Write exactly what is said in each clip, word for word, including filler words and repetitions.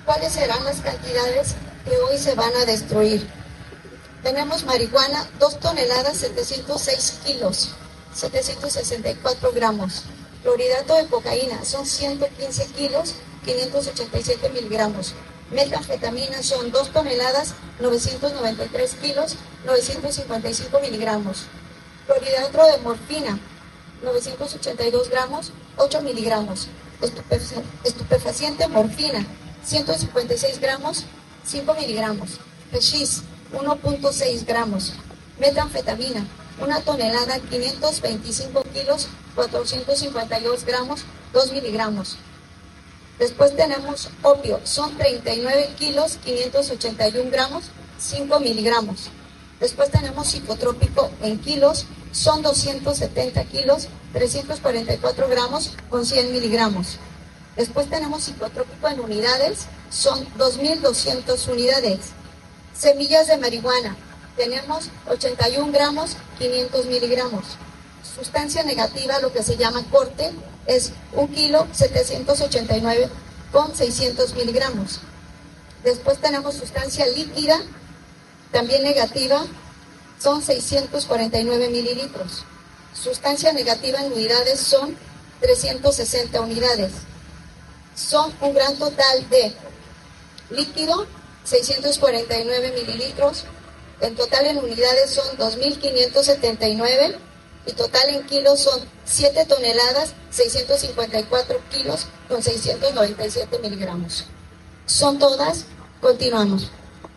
¿Cuáles serán las cantidades que hoy se van a destruir? Tenemos marihuana, dos toneladas, setecientos seis kilos, setecientos sesenta y cuatro gramos. Clorhidrato de cocaína son ciento quince kilos, quinientos ochenta y siete miligramos. Metanfetamina son dos toneladas, novecientos noventa y tres kilos, novecientos cincuenta y cinco miligramos. Clorhidrato de morfina, novecientos ochenta y dos gramos, ocho miligramos. Estupefaciente, estupefaciente morfina, ciento cincuenta y seis gramos, cinco miligramos. Hachís, uno punto seis gramos. Metanfetamina, una tonelada, quinientos veinticinco kilos, cuatrocientos cincuenta y dos gramos, dos miligramos. Después tenemos opio, son treinta y nueve kilos, quinientos ochenta y un gramos, cinco miligramos. Después tenemos psicotrópico en kilos, son doscientos setenta kilos, trescientos cuarenta y cuatro gramos con cien miligramos. Después tenemos psicotrópico en unidades, son dos mil doscientas unidades. Semillas de marihuana, tenemos ochenta y un gramos, quinientos miligramos. Sustancia negativa, lo que se llama corte, es un kilo, setecientos ochenta y nueve con seiscientos miligramos. Después tenemos sustancia líquida, también negativa, son seiscientos cuarenta y nueve mililitros. Sustancia negativa en unidades son trescientas sesenta unidades. Son un gran total de líquido, seiscientos cuarenta y nueve mililitros. En total en unidades son dos mil quinientos setenta y nueve y total en kilos son siete toneladas, seiscientos cincuenta y cuatro kilos con seiscientos noventa y siete miligramos. Son todas. Continuamos.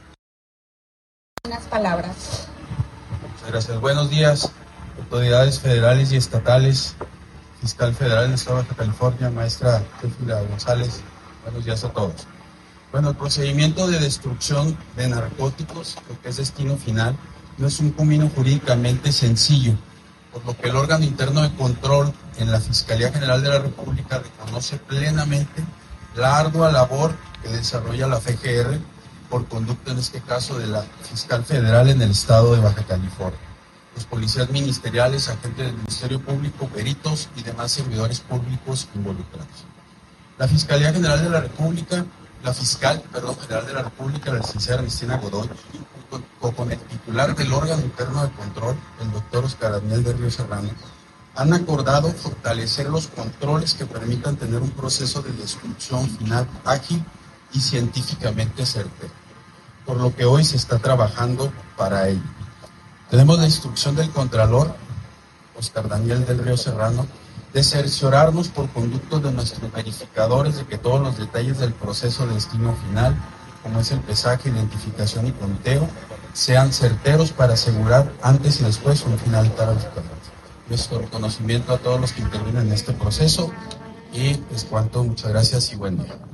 Unas palabras. Muchas gracias. Buenos días, autoridades federales y estatales, fiscal federal del Estado de Baja California, maestra Teófila González. Buenos días a todos. Bueno, el procedimiento de destrucción de narcóticos, lo que es destino final, no es un camino jurídicamente sencillo, por lo que el órgano interno de control en la Fiscalía General de la República reconoce plenamente la ardua labor que desarrolla la F G R por conducto, en este caso, de la fiscal federal en el estado de Baja California, los policías ministeriales, agentes del Ministerio Público, peritos y demás servidores públicos involucrados. La Fiscalía General de la República La fiscal, perdón, general de la República, la licenciada Ernestina Godoy, junto con el titular del órgano interno de control, el doctor Oscar Daniel del Río Serrano, han acordado fortalecer los controles que permitan tener un proceso de destrucción final ágil y científicamente certero, por lo que hoy se está trabajando para ello. Tenemos la instrucción del Contralor, Oscar Daniel del Río Serrano, de cerciorarnos por conducto de nuestros verificadores de que todos los detalles del proceso de destino final, como es el pesaje, identificación y conteo, sean certeros para asegurar antes y después un final para los perros. Nuestro reconocimiento a todos los que intervienen en este proceso y es cuanto. Muchas gracias y buen día.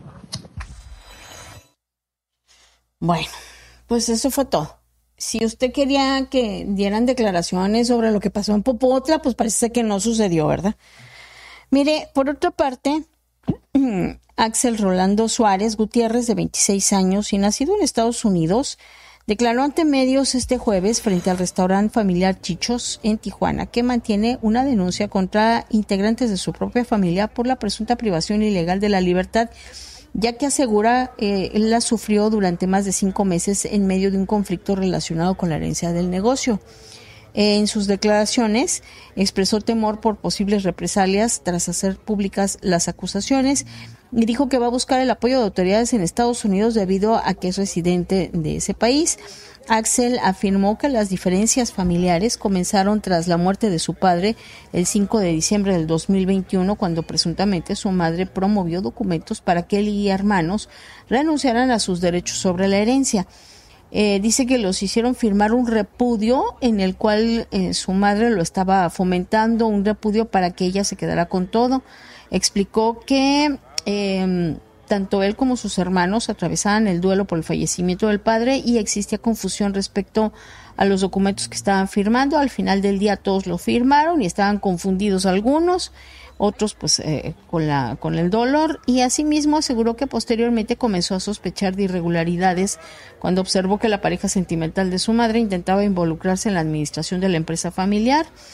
Bueno, pues eso fue todo. Si usted quería que dieran declaraciones sobre lo que pasó en Popotla, pues parece que no sucedió, ¿verdad? Mire, por otra parte, Axel Rolando Suárez Gutiérrez, de veintiséis años y nacido en Estados Unidos, declaró ante medios este jueves frente al restaurante familiar Chichos en Tijuana que mantiene una denuncia contra integrantes de su propia familia por la presunta privación ilegal de la libertad, ya que asegura eh, él la sufrió durante más de cinco meses en medio de un conflicto relacionado con la herencia del negocio. En sus declaraciones expresó temor por posibles represalias tras hacer públicas las acusaciones y dijo que va a buscar el apoyo de autoridades en Estados Unidos debido a que es residente de ese país. Axel afirmó que las diferencias familiares comenzaron tras la muerte de su padre el cinco de diciembre del dos mil veintiuno, cuando presuntamente su madre promovió documentos para que él y hermanos renunciaran a sus derechos sobre la herencia. Eh, dice que los hicieron firmar un repudio en el cual eh, su madre lo estaba fomentando, un repudio para que ella se quedara con todo. Explicó que eh, tanto él como sus hermanos atravesaban el duelo por el fallecimiento del padre y existía confusión respecto a los documentos que estaban firmando. Al final del día todos lo firmaron y estaban confundidos algunos, otros pues eh, con la con el dolor, y asimismo aseguró que posteriormente comenzó a sospechar de irregularidades cuando observó que la pareja sentimental de su madre intentaba involucrarse en la administración de la empresa familiar.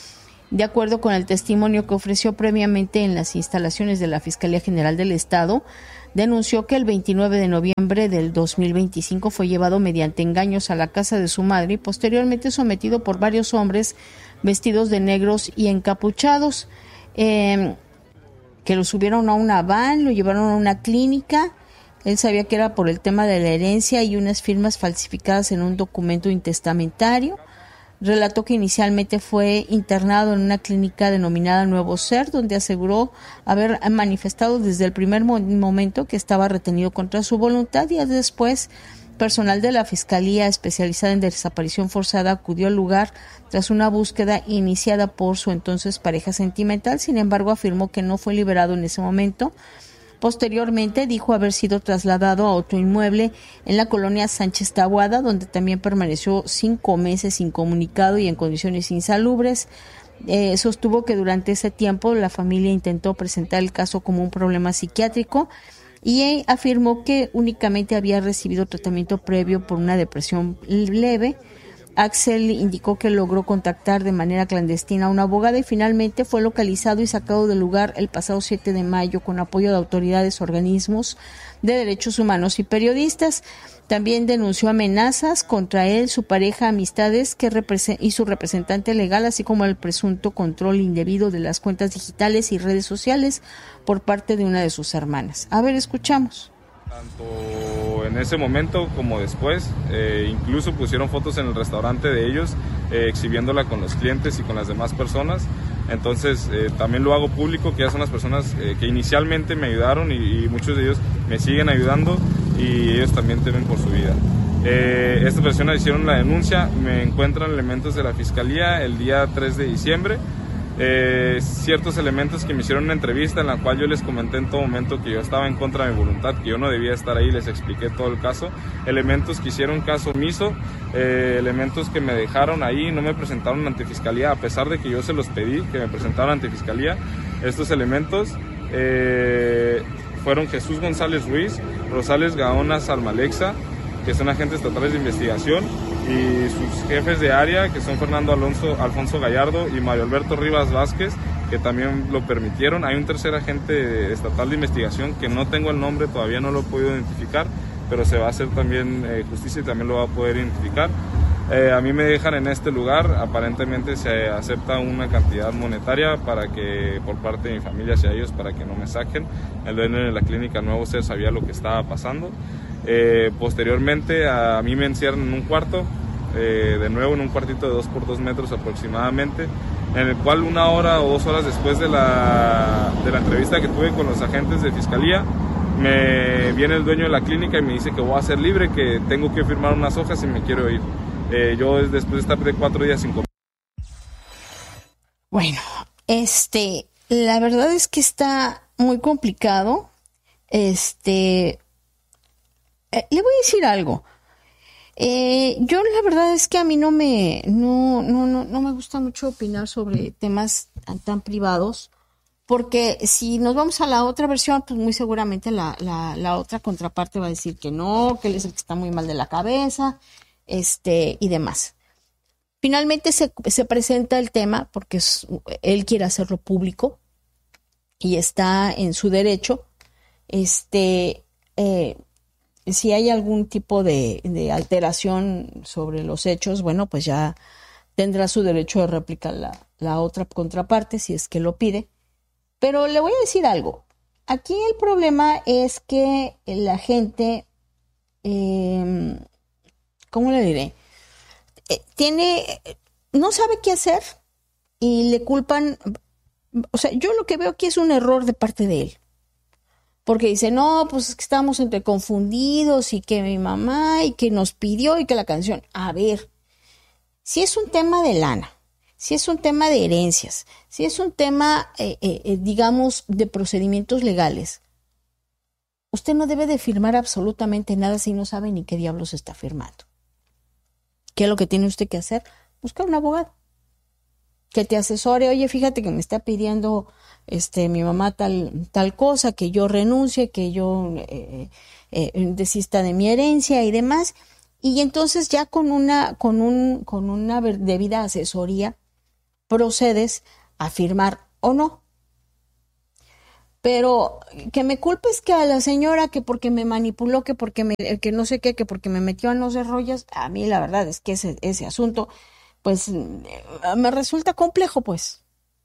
De acuerdo con el testimonio que ofreció previamente en las instalaciones de la Fiscalía General del Estado, denunció que el veintinueve de noviembre del dos mil veinticinco fue llevado mediante engaños a la casa de su madre y posteriormente sometido por varios hombres vestidos de negros y encapuchados, eh, que lo subieron a una van, lo llevaron a una clínica. Él sabía que era por el tema de la herencia y unas firmas falsificadas en un documento intestamentario. Relató que inicialmente fue internado en una clínica denominada Nuevo Ser, donde aseguró haber manifestado desde el primer mo- momento que estaba retenido contra su voluntad, y después personal de la Fiscalía especializada en desaparición forzada acudió al lugar tras una búsqueda iniciada por su entonces pareja sentimental. Sin embargo, afirmó que no fue liberado en ese momento. Posteriormente dijo haber sido trasladado a otro inmueble en la colonia Sánchez Taboada, donde también permaneció cinco meses incomunicado y en condiciones insalubres. Eh, sostuvo que durante ese tiempo la familia intentó presentar el caso como un problema psiquiátrico y afirmó que únicamente había recibido tratamiento previo por una depresión leve. Axel indicó que logró contactar de manera clandestina a una abogada y finalmente fue localizado y sacado del lugar el pasado siete de mayo con apoyo de autoridades, organismos de derechos humanos y periodistas. También denunció amenazas contra él, su pareja, amistades que represe- y su representante legal, así como el presunto control indebido de las cuentas digitales y redes sociales por parte de una de sus hermanas. A ver, escuchamos. Tanto en ese momento como después, eh, incluso pusieron fotos en el restaurante de ellos, eh, exhibiéndola con los clientes y con las demás personas. Entonces eh, también lo hago público, que ya son las personas eh, que inicialmente me ayudaron y, y muchos de ellos me siguen ayudando y ellos también temen por su vida. Eh, estas personas hicieron la denuncia, me encuentran elementos de la Fiscalía el día tres de diciembre. Eh, ciertos elementos que me hicieron una entrevista en la cual yo les comenté en todo momento que yo estaba en contra de mi voluntad, que yo no debía estar ahí, les expliqué todo el caso, elementos que hicieron caso omiso, eh, elementos que me dejaron ahí, no me presentaron ante Fiscalía a pesar de que yo se los pedí que me presentaran ante Fiscalía. Estos elementos eh, fueron Jesús González Ruiz, Rosales Gaona Salmalexa, que son agentes estatales de investigación, y sus jefes de área, que son Fernando Alonso, Alfonso Gallardo y Mario Alberto Rivas Vázquez, que también lo permitieron. Hay un tercer agente estatal de investigación que no tengo el nombre, todavía no lo he podido identificar, pero se va a hacer también eh, justicia y también lo va a poder identificar. Eh, a mí me dejan en este lugar, aparentemente se acepta una cantidad monetaria para que, por parte de mi familia hacia ellos, para que no me saquen. El dueño de la clínica Nuevo Ser sabía lo que estaba pasando. Eh, posteriormente a mí me encierran en un cuarto, eh, de nuevo en un cuartito de dos por dos metros aproximadamente, en el cual una hora o dos horas después de la, de la entrevista que tuve con los agentes de Fiscalía, me viene el dueño de la clínica y me dice que voy a ser libre, que tengo que firmar unas hojas y me quiero ir. Eh, yo después de estar de cuatro días sin comer. Bueno, este, la verdad es que está muy complicado. Este, eh, le voy a decir algo. Eh, yo la verdad es que a mí no me, no, no, no, no me gusta mucho opinar sobre temas tan, tan privados, porque si nos vamos a la otra versión, pues muy seguramente la, la, la otra contraparte va a decir que no, que él es el que está muy mal de la cabeza, este, y demás. Finalmente se, se presenta el tema porque es, él quiere hacerlo público y está en su derecho. Este, eh, si hay algún tipo de, de alteración sobre los hechos, bueno, pues ya tendrá su derecho de réplica la, la otra contraparte si es que lo pide. Pero le voy a decir algo. Aquí el problema es que la gente, eh, ¿cómo le diré? Eh, tiene, no sabe qué hacer y le culpan. O sea, yo lo que veo aquí es un error de parte de él. Porque dice, no, pues es que estamos entre confundidos y que mi mamá y que nos pidió y que la canción. A ver, si es un tema de lana, si es un tema de herencias, si es un tema, eh, eh, digamos, de procedimientos legales, usted no debe de firmar absolutamente nada si no sabe ni qué diablos está firmando. ¿Qué es lo que tiene usted que hacer? Buscar un abogado que te asesore. Oye, fíjate que me está pidiendo este mi mamá tal tal cosa, que yo renuncie, que yo eh, eh, desista de mi herencia y demás. Y entonces ya con una con un con una debida asesoría procedes a firmar o no. Pero que me culpes que a la señora, que porque me manipuló, que porque me, que no sé qué, que porque me metió en los rollos, a mí la verdad es que ese, ese asunto, pues, me resulta complejo, pues.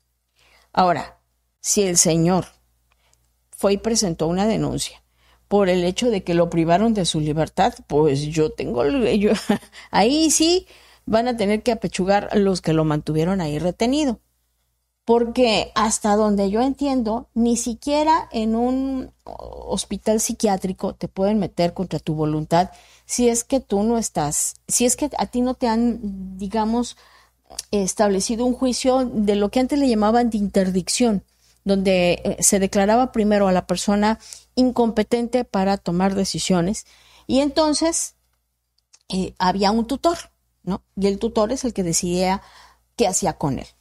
Ahora, si el señor fue y presentó una denuncia por el hecho de que lo privaron de su libertad, pues yo tengo, yo, ahí sí van a tener que apechugar los que lo mantuvieron ahí retenido. Porque hasta donde yo entiendo, ni siquiera en un hospital psiquiátrico te pueden meter contra tu voluntad si es que tú no estás, si es que a ti no te han, digamos, establecido un juicio de lo que antes le llamaban de interdicción, donde se declaraba primero a la persona incompetente para tomar decisiones y entonces eh, había un tutor, ¿no? Y el tutor es el que decidía qué hacía con él.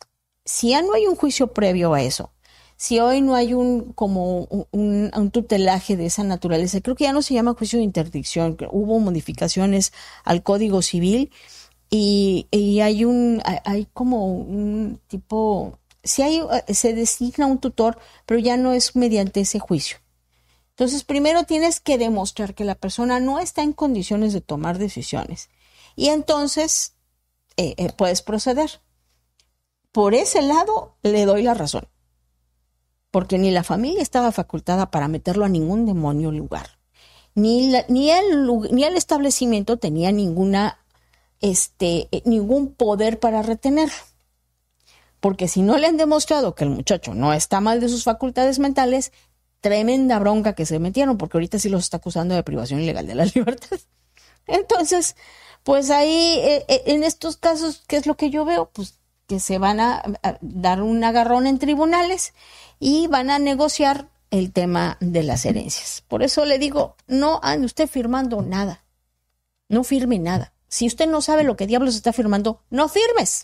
Si ya no hay un juicio previo a eso, si hoy no hay un como un, un tutelaje de esa naturaleza, creo que ya no se llama juicio de interdicción, hubo modificaciones al Código Civil y, y hay un hay como un tipo, si hay se designa un tutor, pero ya no es mediante ese juicio. Entonces, primero tienes que demostrar que la persona no está en condiciones de tomar decisiones y entonces eh, eh, puedes proceder. Por ese lado le doy la razón, porque ni la familia estaba facultada para meterlo a ningún demonio lugar, ni, la, ni, el, ni el establecimiento tenía ninguna, este, ningún poder para retenerlo, porque si no le han demostrado que el muchacho no está mal de sus facultades mentales, tremenda bronca que se metieron, porque ahorita sí los está acusando de privación ilegal de la libertad. Entonces, pues ahí, eh, en estos casos, ¿qué es lo que yo veo? Pues que se van a, a dar un agarrón en tribunales y van a negociar el tema de las herencias. Por eso le digo, no ande usted firmando nada, no firme nada. Si usted no sabe lo que diablos está firmando, no firmes.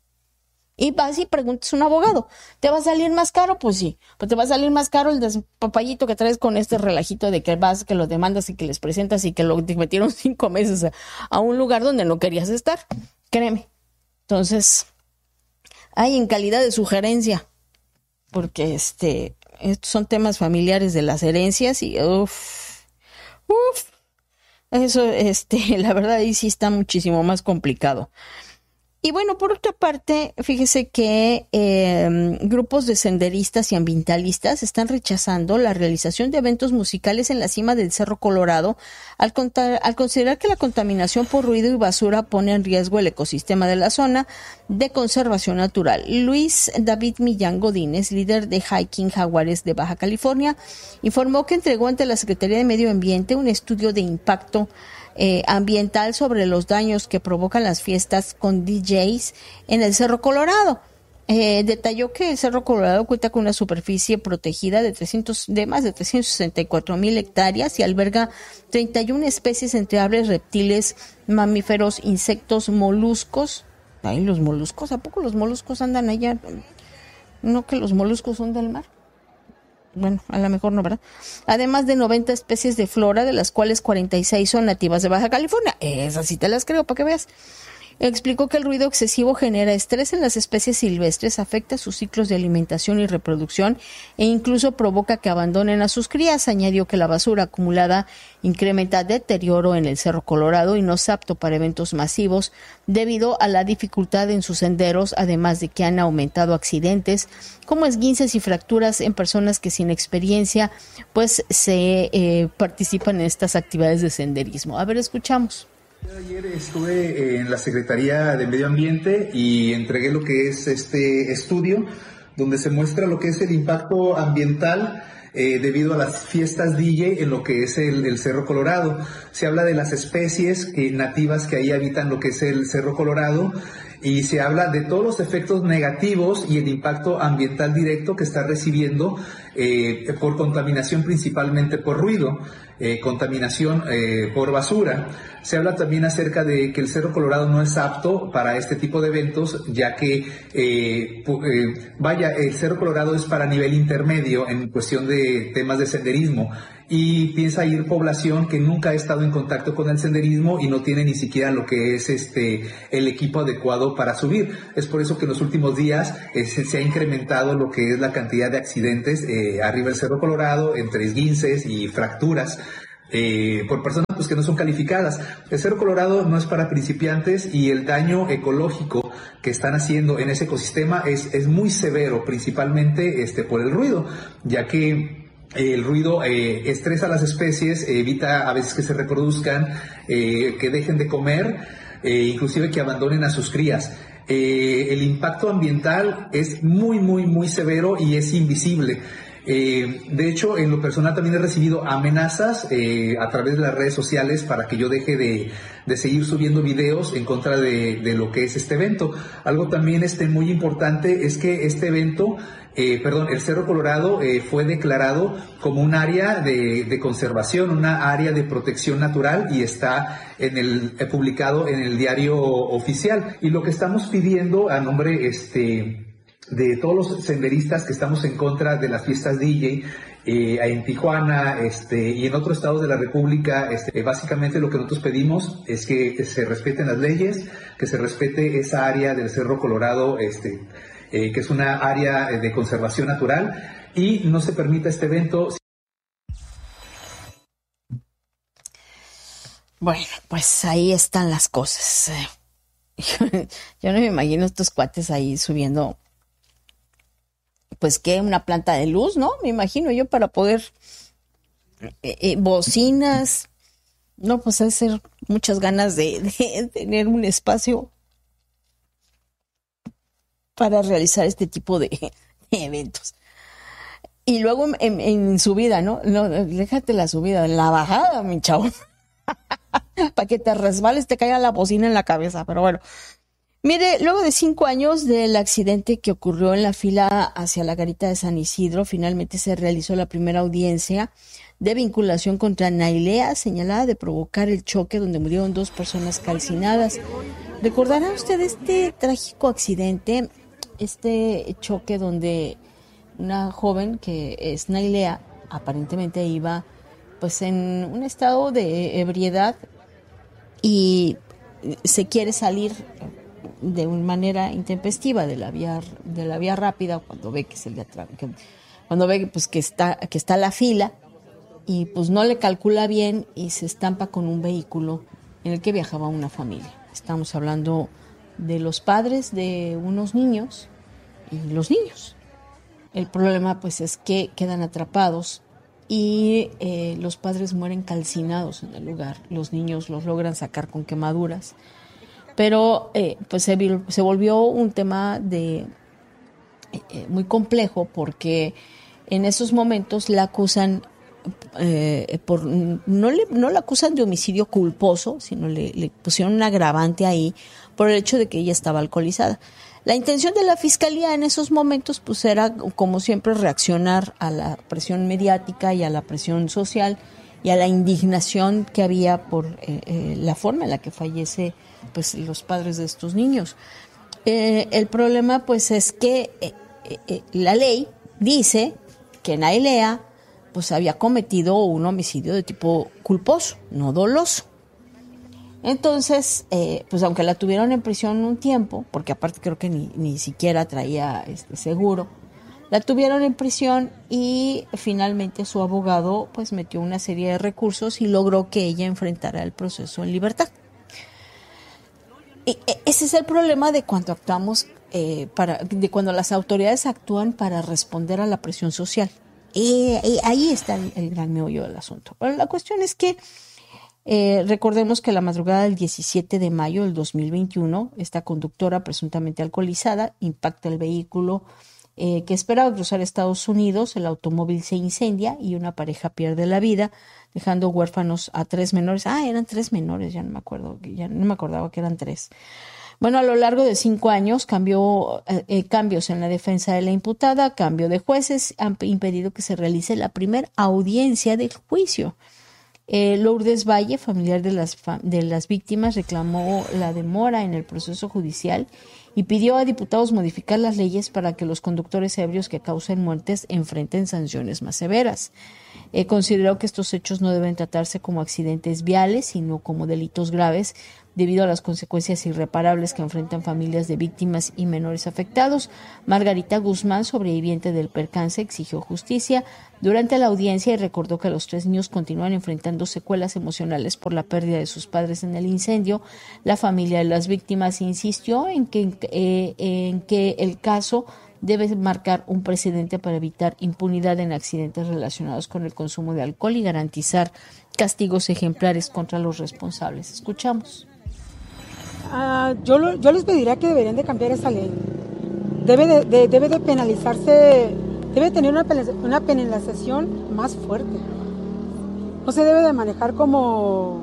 Y vas y preguntas a un abogado, ¿te va a salir más caro? Pues sí, pues te va a salir más caro el despapallito que traes con este relajito de que vas, que los demandas y que les presentas y que lo te metieron cinco meses a, a un lugar donde no querías estar. Créeme. Entonces, hay en calidad de sugerencia, porque este, estos son temas familiares de las herencias y uff, uff, eso, este, la verdad ahí sí está muchísimo más complicado. Y bueno, por otra parte, fíjese que eh, grupos de senderistas y ambientalistas están rechazando la realización de eventos musicales en la cima del Cerro Colorado al, contar, al considerar que la contaminación por ruido y basura pone en riesgo el ecosistema de la zona de conservación natural. Luis David Millán Godínez, líder de Hiking Jaguares de Baja California, informó que entregó ante la Secretaría de Medio Ambiente un estudio de impacto Eh, ambiental sobre los daños que provocan las fiestas con D Js en el Cerro Colorado. Eh, detalló que el Cerro Colorado cuenta con una superficie protegida de trescientos, de más de trescientos sesenta y cuatro mil hectáreas y alberga treinta y una especies entre aves, reptiles, mamíferos, insectos, moluscos. Ay, los moluscos, ¿a poco los moluscos andan allá? ¿No que los moluscos son del mar? Bueno, a lo mejor no, ¿verdad? Además de noventa especies de flora, de las cuales cuarenta y seis son nativas de Baja California. Esas sí te las creo, para que veas. Explicó que el ruido excesivo genera estrés en las especies silvestres, afecta sus ciclos de alimentación y reproducción e incluso provoca que abandonen a sus crías. Añadió que la basura acumulada incrementa deterioro en el Cerro Colorado y no es apto para eventos masivos debido a la dificultad en sus senderos, además de que han aumentado accidentes como esguinces y fracturas en personas que sin experiencia pues se eh, participan en estas actividades de senderismo. A ver, escuchamos. Ayer estuve en la Secretaría de Medio Ambiente y entregué lo que es este estudio donde se muestra lo que es el impacto ambiental eh, debido a las fiestas D J en lo que es el, el Cerro Colorado. Se habla de las especies eh, nativas que ahí habitan lo que es el Cerro Colorado y se habla de todos los efectos negativos y el impacto ambiental directo que está recibiendo eh, por contaminación principalmente por ruido, eh, contaminación eh, por basura. Se habla también acerca de que el Cerro Colorado no es apto para este tipo de eventos, ya que, eh, eh, vaya, el Cerro Colorado es para nivel intermedio en cuestión de temas de senderismo, y piensa ir población que nunca ha estado en contacto con el senderismo y no tiene ni siquiera lo que es este el equipo adecuado para subir. Es por eso que en los últimos días eh, se, se ha incrementado lo que es la cantidad de accidentes eh, arriba del Cerro Colorado, entre esguinces y fracturas. Eh, por personas pues, que no son calificadas. El Cerro Colorado no es para principiantes y el daño ecológico que están haciendo en ese ecosistema es, es muy severo, principalmente este, por el ruido, ya que el ruido eh, estresa a las especies, evita a veces que se reproduzcan, eh, que dejen de comer, eh, inclusive que abandonen a sus crías. Eh, el impacto ambiental es muy, muy, muy severo y es invisible. Eh, de hecho, en lo personal también he recibido amenazas eh, a través de las redes sociales para que yo deje de, de seguir subiendo videos en contra de, de lo que es este evento. Algo también este, muy importante es que este evento, eh, perdón, el Cerro Colorado eh, fue declarado como un área de, de conservación, una área de protección natural, y está en el, eh, publicado en el diario oficial. Y lo que estamos pidiendo a nombre este de todos los senderistas que estamos en contra de las fiestas D J eh, en Tijuana este, y en otros estados de la República, este, básicamente lo que nosotros pedimos es que se respeten las leyes, que se respete esa área del Cerro Colorado, este, eh, que es una área de conservación natural, y no se permita este evento. Bueno, pues ahí están las cosas. Yo no me imagino estos cuates ahí subiendo, pues que una planta de luz, ¿no? Me imagino yo, para poder eh, eh, bocinas, no, pues ha de ser muchas ganas de, de tener un espacio para realizar este tipo de, de eventos. Y luego en, en subida, ¿no? No, déjate la subida, la bajada, mi chavo. Para que te resbales, te caiga la bocina en la cabeza, pero bueno. Mire, luego de cinco años del accidente que ocurrió en la fila hacia la garita de San Isidro, finalmente se realizó la primera audiencia de vinculación contra Nailea, señalada de provocar el choque donde murieron dos personas calcinadas. ¿Recordará usted este trágico accidente, este choque donde una joven que es Nailea aparentemente iba pues en un estado de ebriedad y se quiere salir de una manera intempestiva de la vía de la vía rápida cuando ve que se le atra- que, cuando ve pues que está que está la fila, y pues no le calcula bien y se estampa con un vehículo en el que viajaba una familia. Estamos hablando de los padres de unos niños y los niños. El problema pues es que quedan atrapados y eh, los padres mueren calcinados en el lugar. Los niños los logran sacar con quemaduras. Pero eh, pues se, se volvió un tema de eh, muy complejo, porque en esos momentos la acusan eh, por no le no la acusan de homicidio culposo, sino le, le pusieron un agravante ahí por el hecho de que ella estaba alcoholizada. La intención de la fiscalía en esos momentos pues era, como siempre, reaccionar a la presión mediática y a la presión social y a la indignación que había por eh, eh, la forma en la que fallece pues los padres de estos niños. Eh, el problema pues es que eh, eh, la ley dice que Nailea pues había cometido un homicidio de tipo culposo, no doloso. Entonces, eh, pues aunque la tuvieron en prisión un tiempo, porque aparte creo que ni, ni siquiera traía este seguro, la tuvieron en prisión y finalmente su abogado pues metió una serie de recursos y logró que ella enfrentara el proceso en libertad. Y ese es el problema de cuando actuamos, eh, para, de cuando las autoridades actúan para responder a la presión social. Y, y ahí está el, el gran meollo del asunto. Pero la cuestión es que eh, recordemos que la madrugada del diecisiete de mayo del dos mil veintiuno, esta conductora presuntamente alcoholizada impacta el vehículo eh, que esperaba cruzar Estados Unidos. El automóvil se incendia y una pareja pierde la vida, dejando huérfanos a tres menores. Ah, eran tres menores, ya no me acuerdo, ya no me acordaba que eran tres. Bueno, a lo largo de cinco años cambió, eh, cambios en la defensa de la imputada, cambio de jueces, han impedido que se realice la primera audiencia del juicio. Eh, Lourdes Valle, familiar de las, de las víctimas, reclamó la demora en el proceso judicial y pidió a diputados modificar las leyes para que los conductores ebrios que causen muertes enfrenten sanciones más severas. Eh, consideró que estos hechos no deben tratarse como accidentes viales, sino como delitos graves, debido a las consecuencias irreparables que enfrentan familias de víctimas y menores afectados. Margarita Guzmán, sobreviviente del percance, exigió justicia durante la audiencia y recordó que los tres niños continúan enfrentando secuelas emocionales por la pérdida de sus padres en el incendio. La familia de las víctimas insistió en que, eh, en que el caso debe marcar un precedente para evitar impunidad en accidentes relacionados con el consumo de alcohol y garantizar castigos ejemplares contra los responsables. Escuchamos. Uh, yo, lo, yo les pediría que deberían de cambiar esa ley. Debe de, de, debe de penalizarse, debe tener una, una penalización más fuerte. No se debe de manejar como,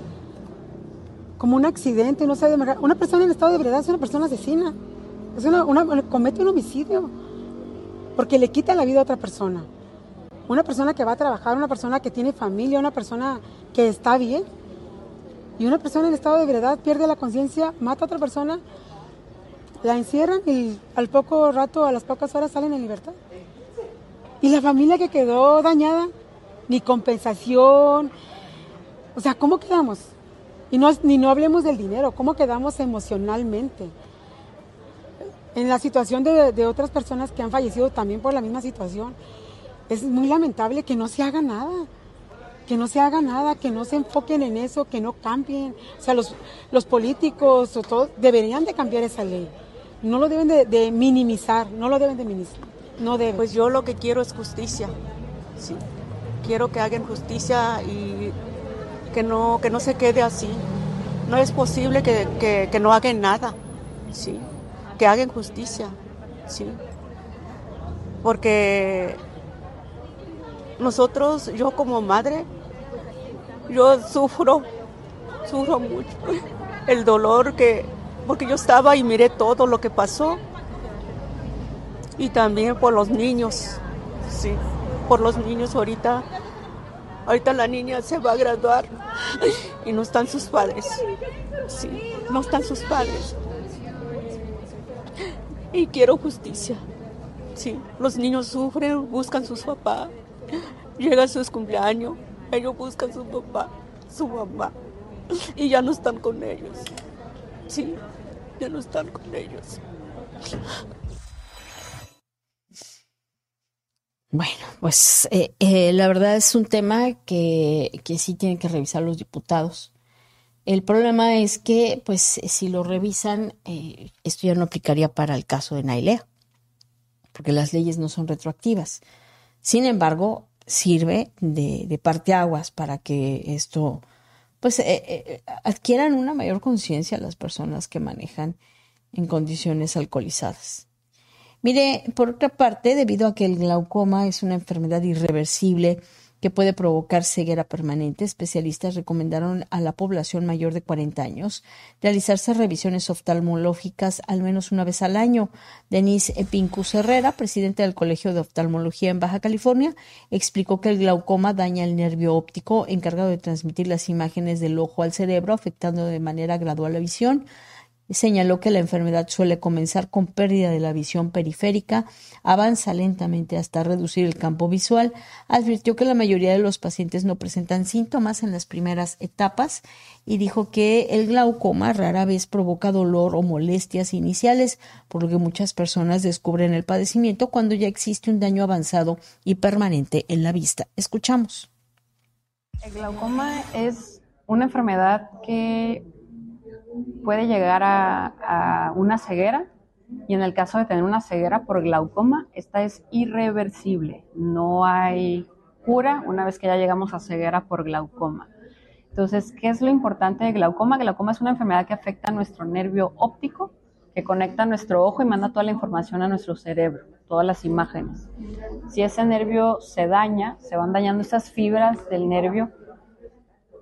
como un accidente, no se debe manejar. Una persona en estado de ebriedad es una persona asesina, es una, una, comete un homicidio, porque le quita la vida a otra persona. Una persona que va a trabajar, una persona que tiene familia, una persona que está bien. Y una persona en estado de ebriedad pierde la conciencia, mata a otra persona, la encierran y al poco rato, a las pocas horas salen en libertad. Y la familia que quedó dañada, ni compensación. O sea, ¿cómo quedamos? Y no, ni no hablemos del dinero, ¿cómo quedamos emocionalmente? En la situación de, de otras personas que han fallecido también por la misma situación, es muy lamentable que no se haga nada. Que no se haga nada, que no se enfoquen en eso, que no cambien. O sea, los, los políticos o todo, deberían de cambiar esa ley. No lo deben de, de minimizar, no lo deben de minimizar. No deben. Pues yo lo que quiero es justicia. Sí. Quiero que hagan justicia y que no, que no se quede así. No es posible que, que, que no hagan nada. Sí. Que hagan justicia. Sí. Porque nosotros, yo como madre, yo sufro, sufro mucho el dolor que, porque yo estaba y miré todo lo que pasó. Y también por los niños, sí, por los niños ahorita, ahorita la niña se va a graduar y no están sus padres, sí, no están sus padres. Y quiero justicia, sí, los niños sufren, buscan a sus papás, llegan sus cumpleaños. Ellos buscan a su papá, su mamá, y ya no están con ellos. Sí, ya no están con ellos. Bueno, pues eh, eh, la verdad es un tema que, que sí tienen que revisar los diputados. El problema es que, pues, si lo revisan, eh, esto ya no aplicaría para el caso de Nailea, porque las leyes no son retroactivas. Sin embargo, sirve de, de parteaguas para que esto, pues, eh, eh, adquieran una mayor conciencia las personas que manejan en condiciones alcoholizadas. Mire, por otra parte, debido a que el glaucoma es una enfermedad irreversible que puede provocar ceguera permanente, especialistas recomendaron a la población mayor de cuarenta años realizarse revisiones oftalmológicas al menos una vez al año. Denise Pincus Herrera, presidenta del Colegio de Oftalmología en Baja California, explicó que el glaucoma daña el nervio óptico encargado de transmitir las imágenes del ojo al cerebro, afectando de manera gradual la visión. Señaló que la enfermedad suele comenzar con pérdida de la visión periférica, avanza lentamente hasta reducir el campo visual. Advirtió que la mayoría de los pacientes no presentan síntomas en las primeras etapas y dijo que el glaucoma rara vez provoca dolor o molestias iniciales, por lo que muchas personas descubren el padecimiento cuando ya existe un daño avanzado y permanente en la vista. Escuchamos. El glaucoma es una enfermedad que puede llegar a, a una ceguera, y en el caso de tener una ceguera por glaucoma, esta es irreversible. No hay cura una vez que ya llegamos a ceguera por glaucoma. Entonces, ¿qué es lo importante de glaucoma? Glaucoma es una enfermedad que afecta a nuestro nervio óptico, que conecta nuestro ojo y manda toda la información a nuestro cerebro, todas las imágenes. Si ese nervio se daña, se van dañando esas fibras del nervio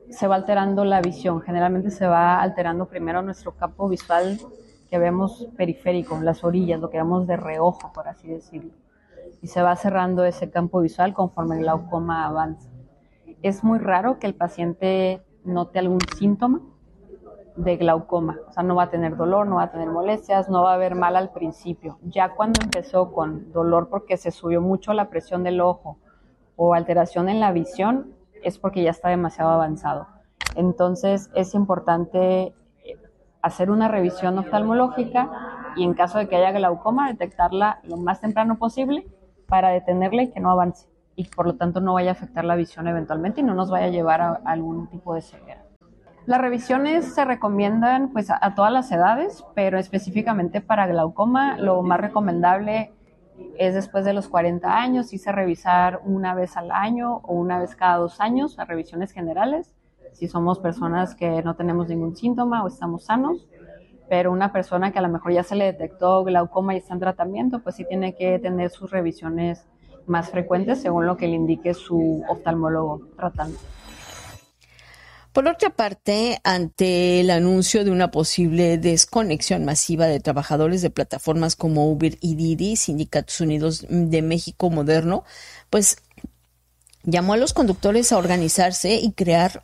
se va alterando la visión. Generalmente se va alterando primero nuestro campo visual que vemos periférico, las orillas, lo que vemos de reojo, por así decirlo. Y se va cerrando ese campo visual conforme el glaucoma avanza. Es muy raro que el paciente note algún síntoma de glaucoma, o sea, no va a tener dolor, no va a tener molestias, no va a ver mal al principio. Ya cuando empezó con dolor porque se subió mucho la presión del ojo o alteración en la visión, es porque ya está demasiado avanzado. Entonces es importante hacer una revisión oftalmológica y en caso de que haya glaucoma, detectarla lo más temprano posible para detenerla y que no avance y por lo tanto no vaya a afectar la visión eventualmente y no nos vaya a llevar a, a algún tipo de ceguera. Las revisiones se recomiendan pues a, a todas las edades, pero específicamente para glaucoma lo más recomendable es después de los cuarenta años, hice revisar una vez al año o una vez cada dos años, las revisiones generales, si somos personas que no tenemos ningún síntoma o estamos sanos, pero una persona que a lo mejor ya se le detectó glaucoma y está en tratamiento, pues sí tiene que tener sus revisiones más frecuentes según lo que le indique su oftalmólogo tratante. Por otra parte, ante el anuncio de una posible desconexión masiva de trabajadores de plataformas como Uber y Didi, Sindicatos Unidos de México Moderno, pues llamó a los conductores a organizarse y crear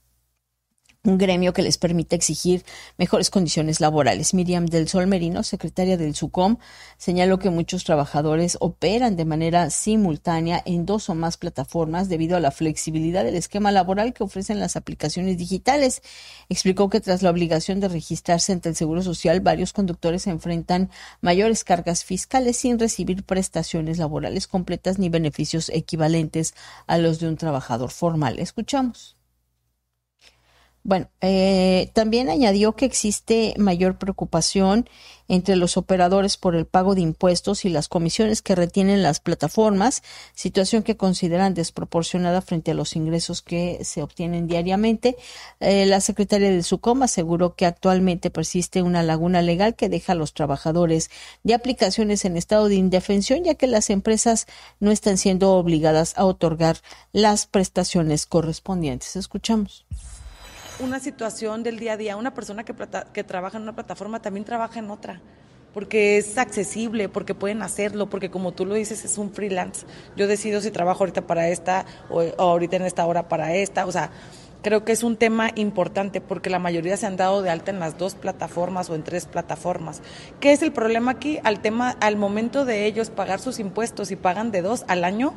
un gremio que les permita exigir mejores condiciones laborales. Miriam del Sol Merino, secretaria del SUCOM, señaló que muchos trabajadores operan de manera simultánea en dos o más plataformas debido a la flexibilidad del esquema laboral que ofrecen las aplicaciones digitales. Explicó que tras la obligación de registrarse ante el Seguro Social, varios conductores enfrentan mayores cargas fiscales sin recibir prestaciones laborales completas ni beneficios equivalentes a los de un trabajador formal. Escuchamos. Bueno, eh, también añadió que existe mayor preocupación entre los operadores por el pago de impuestos y las comisiones que retienen las plataformas, situación que consideran desproporcionada frente a los ingresos que se obtienen diariamente. Eh, la secretaria del SUCOM aseguró que actualmente persiste una laguna legal que deja a los trabajadores de aplicaciones en estado de indefensión, ya que las empresas no están siendo obligadas a otorgar las prestaciones correspondientes. Escuchamos. Una situación del día a día, una persona que, plata, que trabaja en una plataforma también trabaja en otra, porque es accesible, porque pueden hacerlo, porque como tú lo dices es un freelance. Yo decido si trabajo ahorita para esta o, o ahorita en esta hora para esta, o sea, creo que es un tema importante porque la mayoría se han dado de alta en las dos plataformas o en tres plataformas. ¿Qué es el problema aquí? Al tema, al momento de ellos pagar sus impuestos y pagan de dos al año,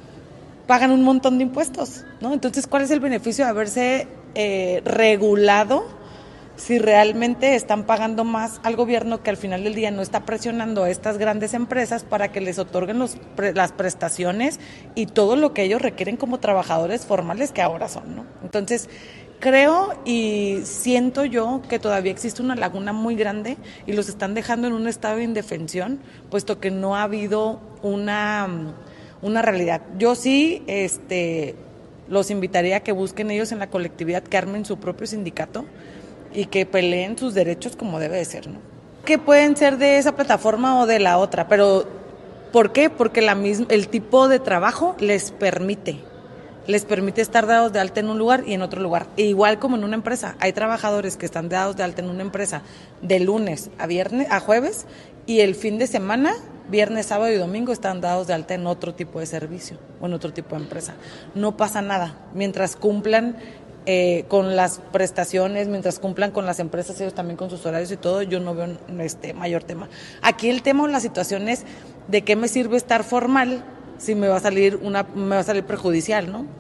pagan un montón de impuestos, ¿no? Entonces, ¿cuál es el beneficio de haberse eh, regulado si realmente están pagando más al gobierno que al final del día no está presionando a estas grandes empresas para que les otorguen los, pre, las prestaciones y todo lo que ellos requieren como trabajadores formales que ahora son, ¿no? Entonces, creo y siento yo que todavía existe una laguna muy grande y los están dejando en un estado de indefensión, puesto que no ha habido una... una realidad. Yo sí este, los invitaría a que busquen ellos en la colectividad, que armen su propio sindicato y que peleen sus derechos como debe de ser, ¿no? Que pueden ser de esa plataforma o de la otra, pero ¿por qué? Porque la misma, el tipo de trabajo les permite, les permite estar dados de alta en un lugar y en otro lugar. E igual como en una empresa, hay trabajadores que están dados de alta en una empresa de lunes a viernes, a jueves, y el fin de semana, viernes, sábado y domingo, están dados de alta en otro tipo de servicio o en otro tipo de empresa. No pasa nada, mientras cumplan eh, con las prestaciones, mientras cumplan con las empresas, ellos también con sus horarios y todo, yo no veo este mayor tema. Aquí el tema o la situación es de qué me sirve estar formal si me va a salir una, me va a salir perjudicial, ¿no?